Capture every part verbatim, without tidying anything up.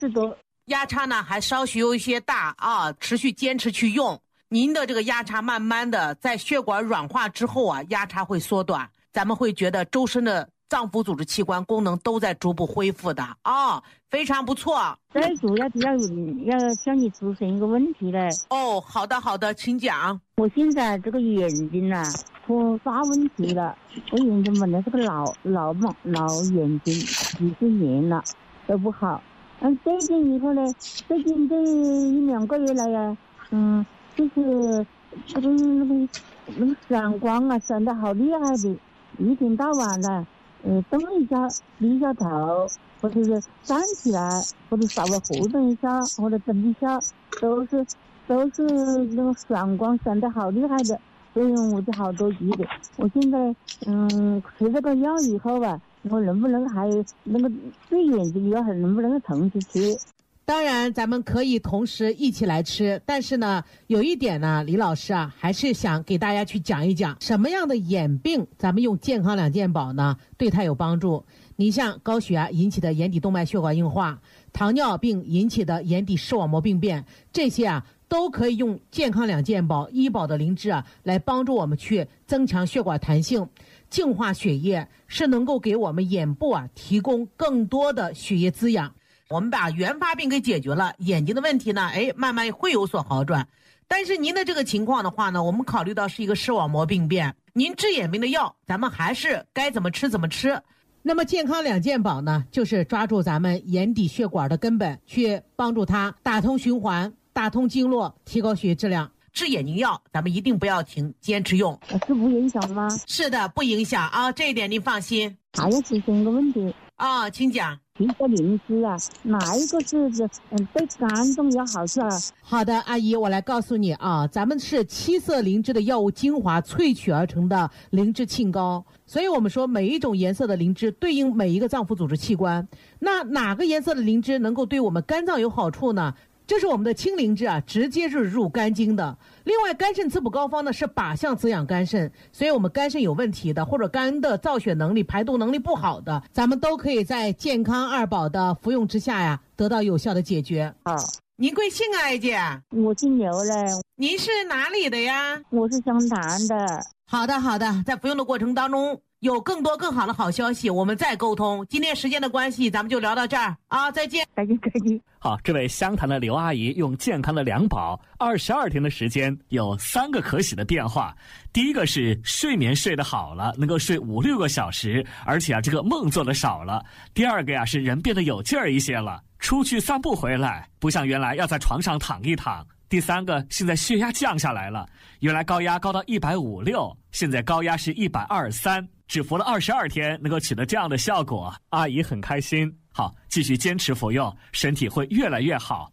是的。 压差呢还稍许有一些大啊，持续坚持去用。您的这个压差慢慢的在血管软化之后啊，压差会缩短，咱们会觉得周身的脏腑组织器官功能都在逐步恢复的啊、哦，非常不错。 最主要要要向你咨询一个问题嘞。 哦，好的好的，请讲。 我现在这个眼睛啊出大问题了，我眼睛本来是个老老嘛老眼睛，几十年了都不好。嗯，最近以后呢，最近这一两个月来呀，嗯，就是这个那个那个闪光啊，闪得好厉害的，一天到晚的，呃，动一下低下头，或者是站起来，或者稍微活动一下，或者蹬一下，都是都是那个闪光闪得好厉害的，所以我就好多疑的。我现在嗯吃这个药以后啊，我能不能还那个对眼睛药还能不能同时吃？ 当然咱们可以同时一起来吃，但是呢有一点呢，李老师啊还是想给大家去讲一讲什么样的眼病咱们用健康两件宝呢对它有帮助。你像高血压引起的眼底动脉血管硬化，糖尿病引起的眼底视网膜病变，这些啊都可以用健康两件宝医保的灵芝啊来帮助我们去增强血管弹性，净化血液，是能够给我们眼部啊提供更多的血液滋养。我们把原发病给解决了，眼睛的问题呢，哎，慢慢会有所好转。但是您的这个情况的话呢，我们考虑到是一个视网膜病变，您治眼病的药，咱们还是该怎么吃怎么吃。那么健康两件宝呢，就是抓住咱们眼底血管的根本，去帮助它打通循环，打通经络，提高血液质量。治眼睛药咱们一定不要停，坚持用。 是不影响吗？ 是的，不影响啊，这一点您放心。 还要咨询一个问题啊、哦，请讲。 七色灵芝啊，哪一个是嗯对肝脏有好处啊？ 好的，阿姨，我来告诉你啊，咱们是七色灵芝的药物精华萃取而成的灵芝沁膏，所以我们说每一种颜色的灵芝对应每一个脏腑组织器官。那哪个颜色的灵芝能够对我们肝脏有好处呢？这是我们的青灵芝啊，直接是入肝经的。另外，肝肾滋补膏方呢是靶向滋养肝肾，所以我们肝肾有问题的，或者肝的造血能力、排毒能力不好的，咱们都可以在健康二宝的服用之下呀，得到有效的解决。 好， 您贵姓啊，艾姐？ 我姓刘嘞。 您是哪里的呀？ 我是湘潭的。 好的，好的，在服用的过程当中，有更多更好的好消息，我们再沟通。今天时间的关系，咱们就聊到这儿啊，再见， 再见，再见。 好，这位湘潭的刘阿姨用健康的两宝，二十二天的时间有三个可喜的变化。第一个是睡眠睡得好了，能够睡五六个小时，而且啊，这个梦做的少了。第二个呀，是人变得有劲儿一些了，出去散步回来，不像原来要在床上躺一躺。第三个，现在血压降下来了，原来高压高到一百五六，现在高压是一百二十三，只服了二十二天，能够取得这样的效果，阿姨很开心。好，继续坚持服用，身体会越来越好。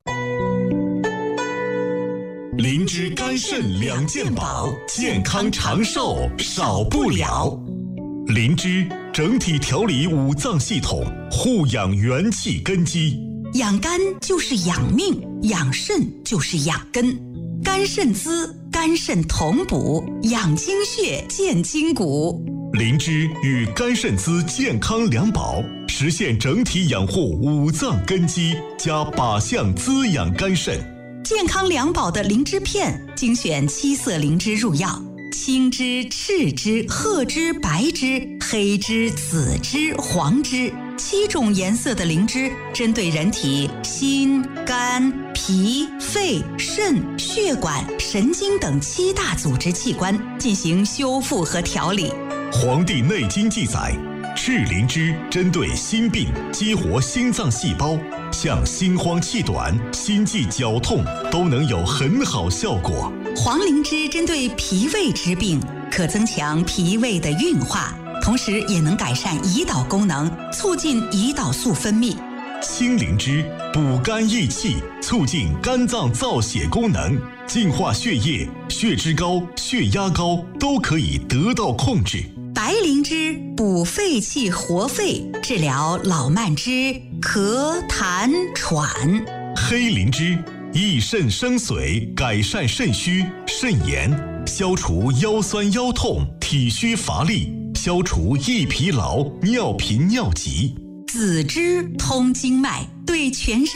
灵芝肝肾两件宝，健康长寿少不了。灵芝整体调理五脏系统，护养元气根基。 养肝就是养命，养肾就是养根。肝肾滋，肝肾同补，养精血，健筋骨。 灵芝与肝肾滋健康两宝，实现整体养护五脏根基，加靶向滋养肝肾。 健康两宝的灵芝片，精选七色灵芝入药，青芝、赤芝、褐芝、白芝、黑芝、紫芝、黄芝，七种颜色的灵芝，针对人体心、肝、脾、肺、肾、血管、神经等七大组织器官进行修复和调理。 《黄帝内经》记载，赤灵芝针对心病，激活心脏细胞，像心慌气短、心悸绞痛都能有很好效果。 黄灵芝针对脾胃之病，可增强脾胃的运化，同时也能改善胰岛功能，促进胰岛素分泌。 青灵芝补肝益气，促进肝脏造血功能，净化血液，血脂高、血压高都可以得到控制。 白灵芝补肺气活肺，治疗老慢支、咳痰喘。 黑灵芝益肾生髓，改善肾虚肾炎，消除腰酸腰痛、体虚乏力，消除易疲劳、尿频尿急。 紫芝通经脉，对全身